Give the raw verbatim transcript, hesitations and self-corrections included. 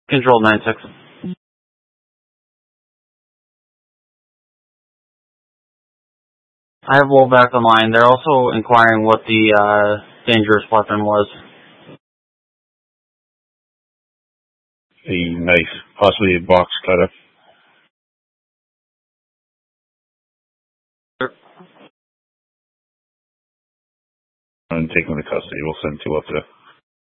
Control nine six. I have Wolfpack on line. They're also inquiring what the uh, dangerous weapon was. A knife, possibly a box cutter. Sure. And take him into custody. We'll send two up there.